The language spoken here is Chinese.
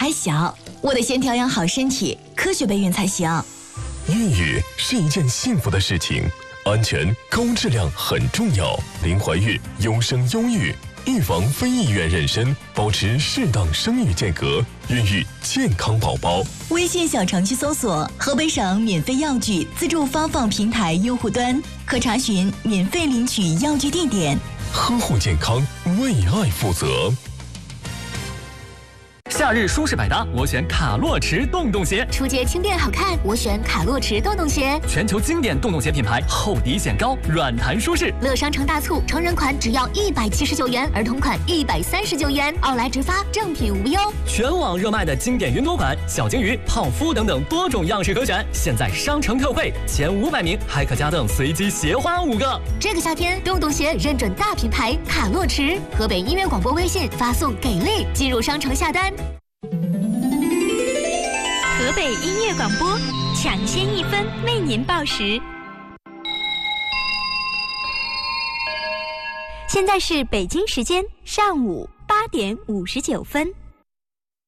还小，我得先调养好身体，科学备孕才行。 孕育是一件幸福的事情，安全高质量很重要。零怀孕，优生优育，预防非意愿妊娠，保持适当生育间隔，孕育健康宝宝。 微信小程序搜索河北省免费药具自助发放平台用户端，可查询免费领取药具地点。 呵护健康，为爱负责。 夏日舒适百搭，我选卡洛驰洞洞鞋。 出街轻便好看，我选卡洛驰洞洞鞋。 全球经典洞洞鞋品牌，厚底显高，软弹舒适。 乐商城大促，成人款只要179元，儿童款139元，奥莱直发，正品无忧。 全网热卖的经典云朵款、小金鱼、泡芙等等多种样式可选，现在商城特惠，前500名还可加赠随机鞋花5个。 这个夏天，洞洞鞋认准大品牌卡洛驰。河北音乐广播微信发送给力，进入商城下单。 河北音乐广播，抢先1分为您报时。现在是北京时间上午8点59分。